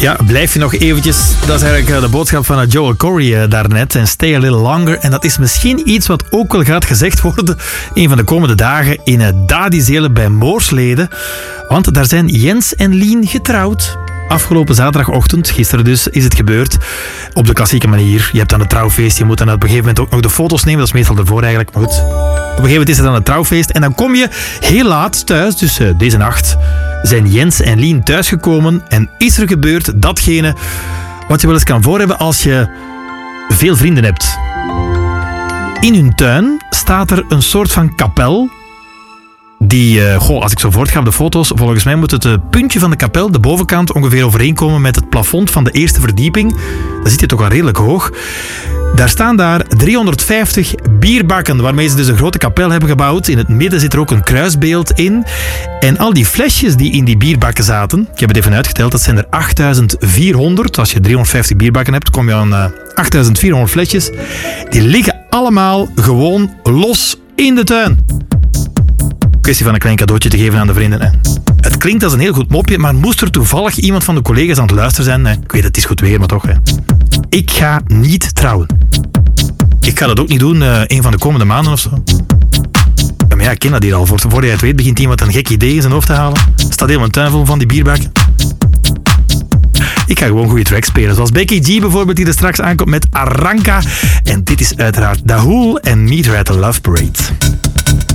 Ja, blijf je nog eventjes. Dat is eigenlijk de boodschap van Joel Corey daarnet. En stay a little longer. En dat is misschien iets wat ook wel gaat gezegd worden een van de komende dagen in Dadizelen bij Moorsleden. Want daar zijn Jens en Lien getrouwd. Afgelopen zaterdagochtend, gisteren dus, is het gebeurd. Op de klassieke manier. Je hebt dan het trouwfeest. Je moet dan op een gegeven moment ook nog de foto's nemen. Dat is meestal ervoor eigenlijk. Maar goed. Op een gegeven moment is het dan het trouwfeest. En dan kom je heel laat thuis. Dus deze nacht zijn Jens en Lien thuisgekomen. En is er gebeurd datgene wat je wel eens kan voorhebben als je veel vrienden hebt. In hun tuin staat er een soort van kapel. Die, als ik zo voortga op de foto's, volgens mij moet het puntje van de kapel, de bovenkant, ongeveer overeenkomen met het plafond van de eerste verdieping. Dan zit je toch al redelijk hoog. Daar staan 350 bierbakken, waarmee ze dus een grote kapel hebben gebouwd. In het midden zit er ook een kruisbeeld in. En al die flesjes die in die bierbakken zaten, ik heb het even uitgeteld, dat zijn er 8400. Als je 350 bierbakken hebt, kom je aan 8400 flesjes. Die liggen allemaal gewoon los in de tuin. Kwestie van een klein cadeautje te geven aan de vrienden. Hè. Het klinkt als een heel goed mopje, maar moest er toevallig iemand van de collega's aan het luisteren zijn... Hè. Ik weet, het is goed weer, maar toch. Hè. Ik ga niet trouwen. Ik ga dat ook niet doen een van de komende maanden of zo. Ja, maar ja, ik ken dat hier al. Voor je het weet begint iemand een gek idee in zijn hoofd te halen. Staat heel mijn tuin vol van die bierbakken. Ik ga gewoon goede tracks spelen. Zoals Becky G bijvoorbeeld, die er straks aankomt met Arranca. En dit is uiteraard Dahul en Meet Her at the Love Parade.